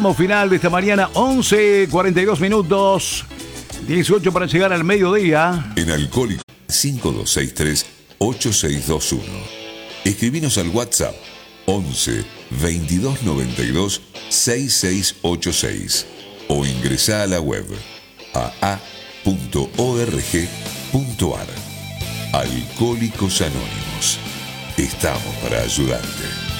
Final de esta mañana, 11:42 minutos, 18 para llegar al mediodía. En Alcohólicos 5263-8621. Escribinos al WhatsApp 11 22 92 6686 o ingresá a la web aa.org.ar. Alcohólicos Anónimos. Estamos para ayudarte.